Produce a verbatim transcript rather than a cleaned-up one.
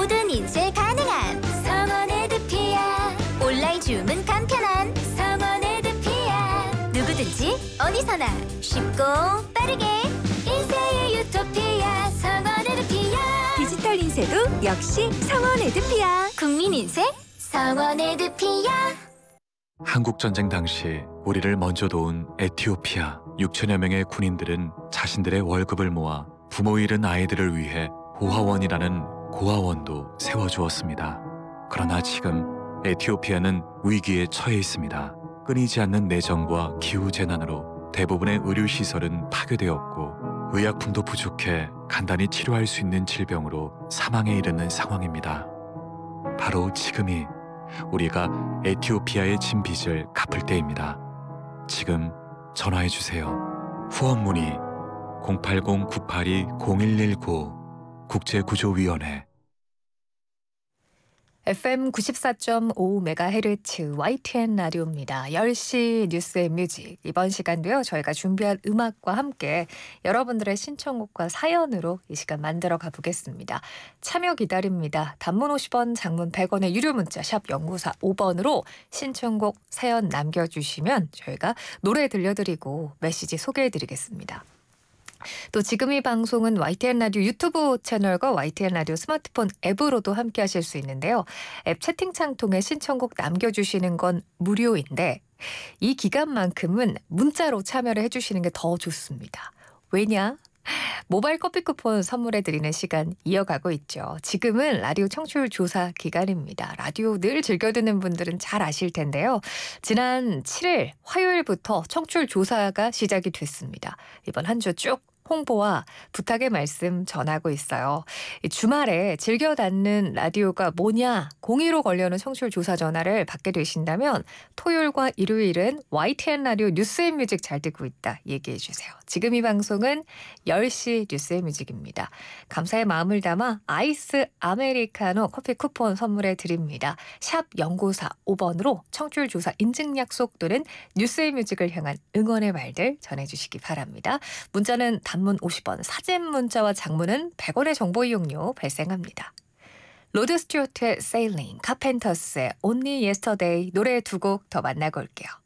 모든 인쇄 가능한 성원 에드피아. 온라인 주문 간편한 성원 에드피아. 누구든지 어디서나 쉽고 빠르게 인쇄의 유토피아 성원 에드피아. 디지털 인쇄도 역시 성원 에드피아. 국민 인쇄 성원 에드피아. 한국전쟁 당시 우리를 먼저 도운 에티오피아 육천여 명의 군인들은 자신들의 월급을 모아 부모 잃은 아이들을 위해 고아원이라는 고아원도 세워주었습니다. 그러나 지금 에티오피아는 위기에 처해 있습니다. 끊이지 않는 내전과 기후재난으로 대부분의 의료시설은 파괴되었고 의약품도 부족해 간단히 치료할 수 있는 질병으로 사망에 이르는 상황입니다. 바로 지금이 우리가 에티오피아에 진 빚을 갚을 때입니다. 지금 전화해주세요. 후원 문의 공팔공 구팔이 공일일구 국제구조위원회. 에프엠 구십사 점 오 메가헤르츠 와이티엔 라디오입니다. 열 시 뉴스의 뮤직. 이번 시간도요. 저희가 준비한 음악과 함께 여러분들의 신청곡과 사연으로 이 시간 만들어 가보겠습니다. 참여 기다립니다. 단문 오십 원, 장문 백 원의 유료 문자 샵 공구사오 번으로 신청곡 사연 남겨주시면 저희가 노래 들려드리고 메시지 소개해드리겠습니다. 또 지금 이 방송은 와이티엔 라디오 유튜브 채널과 와이티엔 라디오 스마트폰 앱으로도 함께 하실 수 있는데요. 앱 채팅창 통해 신청곡 남겨주시는 건 무료인데 이 기간만큼은 문자로 참여를 해주시는 게 더 좋습니다. 왜냐? 모바일 커피 쿠폰 선물해드리는 시간 이어가고 있죠. 지금은 라디오 청취율 조사 기간입니다. 라디오 늘 즐겨 듣는 분들은 잘 아실 텐데요. 지난 칠 일 화요일부터 청취율 조사가 시작이 됐습니다. 이번 한 주 쭉 홍보와 부탁의 말씀 전하고 있어요. 주말에 즐겨 듣는 라디오가 뭐냐 공의로 걸려오는 청취율 조사 전화를 받게 되신다면 토요일과 일요일은 와이티엔 라디오 뉴스의 뮤직 잘 듣고 있다 얘기해 주세요. 지금 이 방송은 열 시 뉴스의 뮤직입니다. 감사의 마음을 담아 아이스 아메리카노 커피 쿠폰 선물해 드립니다. 샵 공구사오 번으로 청취율 조사 인증 약속 또는 뉴스의 뮤직을 향한 응원의 말들 전해주시기 바랍니다. 문자는 단문 오십 원, 사진 문자와 장문은 백 원의 정보 이용료 발생합니다. 로드 스튜어트의 Sailing, 카펜터스의 Only Yesterday 노래 두 곡 더 만나고 올게요.